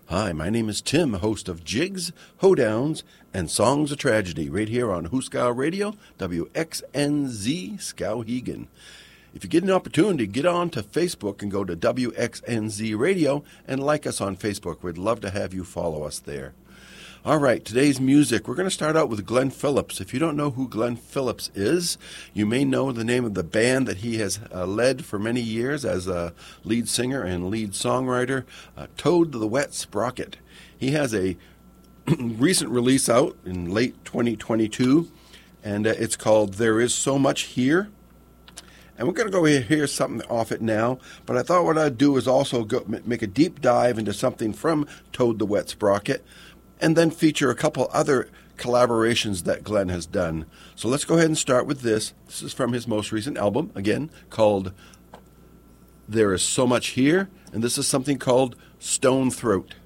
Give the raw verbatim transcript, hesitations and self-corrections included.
Hi, my name is Tim, host of Jigs, Hoedowns, and Songs of Tragedy, right here on Hooskow Radio, W X N Z, Skowhegan. If you get an opportunity, get on to Facebook and go to W X N Z Radio and like us on Facebook. We'd love to have you follow us there. All right, today's music, we're going to start out with Glenn Phillips. If you don't know who Glenn Phillips is, you may know the name of the band that he has uh, led for many years as a lead singer and lead songwriter, uh, Toad the Wet Sprocket. He has a recent release out in late twenty twenty-two, and uh, it's called There Is So Much Here. And we're going to go here, hear something off it now, but I thought what I'd do is also go, make a deep dive into something from Toad the Wet Sprocket, and then feature a couple other collaborations that Glenn has done. So let's go ahead and start with this. This is from his most recent album, again, called There Is So Much Here, and this is something called Stone Throat.